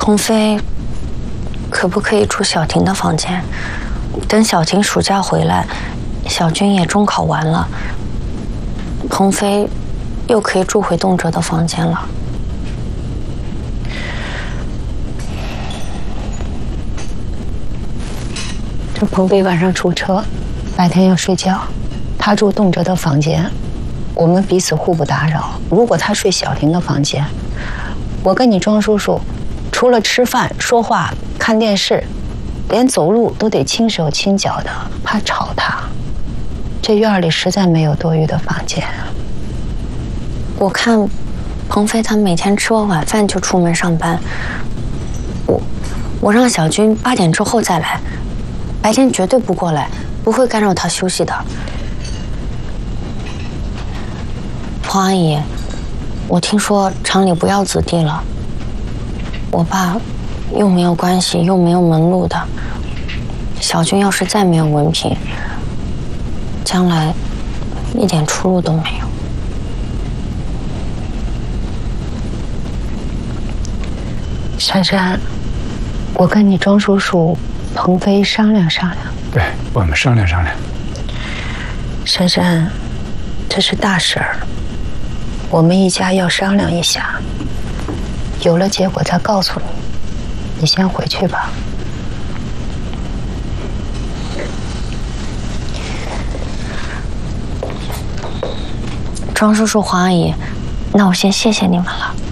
鹏飞，可不可以住小婷的房间？等小婷暑假回来，小军也中考完了，鹏飞又可以住回动辄的房间了。 这鹏飞晚上出车，白天要睡觉，他住动辄的房间，我们彼此互不打扰。如果他睡小婷的房间，我跟你庄叔叔，除了吃饭、说话、看电视，连走路都得轻手轻脚的，怕吵他。这院里实在没有多余的房间。 我看鹏飞他每天吃完晚饭就出门上班，我让小军8点之后再来，白天绝对不过来，不会干扰他休息的。黄阿姨，我听说厂里不要子弟了，我爸又没有关系，又没有门路的，小军要是再没有文凭，将来一点出路都没有。 珊珊，我跟你庄叔叔、鹏飞商量商量。 对，我们商量商量。 珊珊，这是大事儿，我们一家要商量一下，有了结果再告诉你。你先回去吧。 庄叔叔、黄阿姨，那我先谢谢你们了。